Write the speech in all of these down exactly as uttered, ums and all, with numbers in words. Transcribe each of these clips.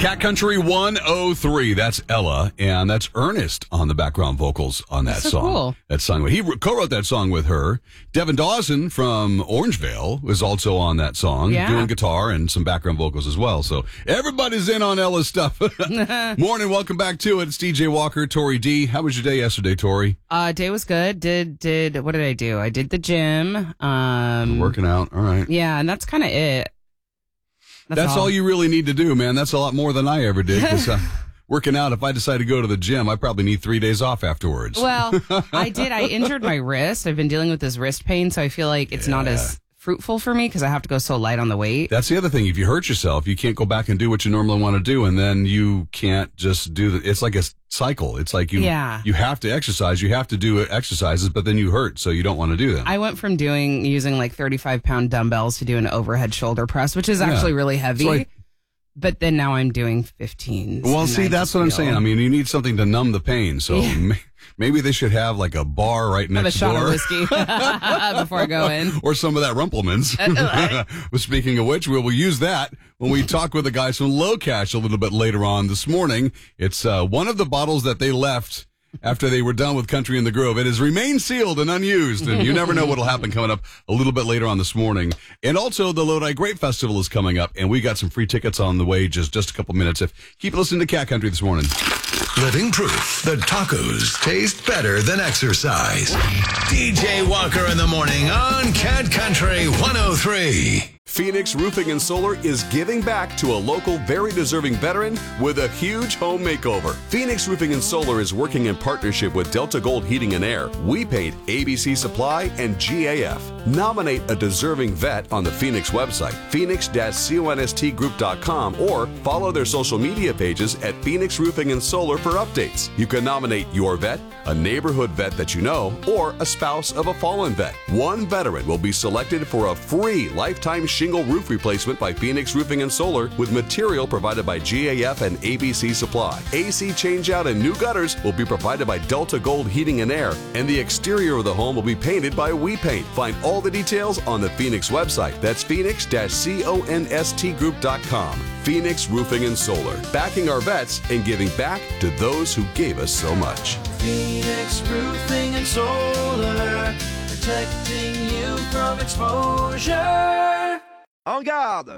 Cat Country one oh three. That's Ella, and that's Ernest on the background vocals on that That's so song. cool. That song. He co-wrote that song with her. Devin Dawson from Orangevale was also on that song, Yeah. doing guitar and some background vocals as well. So everybody's in on Ella's stuff. Morning, welcome back to it. It's D J Walker, Tori D. How was your day yesterday, Tori? Uh, day was good. Did did what did I do? I did the gym. Um, Working out. All right. Yeah, and that's kind of it. That's, all. all you really need to do, man. That's a lot more than I ever did. 'Cause, uh, working out, if I decide to go to the gym, I probably need three days off afterwards. Well, I did. I injured my wrist. I've been dealing with this wrist pain, so I feel like it's Yeah. not as fruitful for me because I have to go so light on the weight. That's the other thing. If you hurt yourself, you can't go back and do what you normally want to do, and then you can't just do the. It's like a cycle. It's like you. Yeah. You have to exercise. You have to do exercises, but then you hurt, so you don't want to do them. I went from doing using like thirty-five pound dumbbells to doing an overhead shoulder press, which is Yeah. actually really heavy. So I- but then now I'm doing fifteens. Well, and see, I that's just what I'm feel- saying. I mean, you need something to numb the pain. So Yeah. ma- maybe they should have like a bar right have a next shot door. of whiskey before I go in. Or some of that Rumpelman's. Well, speaking of which, we will use that when we talk with the guys from Low Cash a little bit later on this morning. It's uh, one of the bottles that they left after they were done with Country in the Grove. It has remained sealed and unused, and you never know what will happen coming up a little bit later on this morning. And also, the Lodi Grape Festival is coming up, and we got some free tickets on the way just, just a couple minutes. If Keep listening to Cat Country this morning. Living proof that tacos taste better than exercise. D J Walker in the morning on Cat Country one oh three. Phoenix Roofing and Solar is giving back to a local, very deserving veteran with a huge home makeover. Phoenix Roofing and Solar is working in partnership with Delta Gold Heating and Air, We Paint, A B C Supply, and G A F. Nominate a deserving vet on the Phoenix website, phoenix dash const group dot com, or follow their social media pages at Phoenix Roofing and Solar for updates. You can nominate your vet, a neighborhood vet that you know, or a spouse of a fallen vet. One veteran will be selected for a free lifetime shingle roof replacement by Phoenix Roofing and Solar with material provided by G A F and A B C Supply. A C changeout and new gutters will be provided by Delta Gold Heating and Air, and the exterior of the home will be painted by We Paint. Find all the details on the Phoenix website. That's phoenix dash const group dot com. Phoenix Roofing and Solar, backing our vets and giving back to those who gave us so much. Phoenix Roofing and Solar, protecting you from exposure. En garde!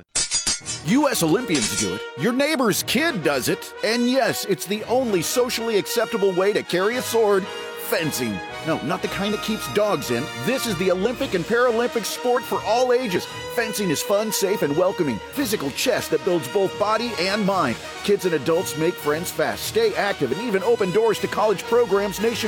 U S Olympians do it, your neighbor's kid does it, and yes, it's the only socially acceptable way to carry a sword: fencing. No, not the kind that keeps dogs in. This is the Olympic and Paralympic sport for all ages. Fencing is fun, safe, and welcoming. Physical chess that builds both body and mind. Kids and adults make friends fast, stay active, and even open doors to college programs nationwide.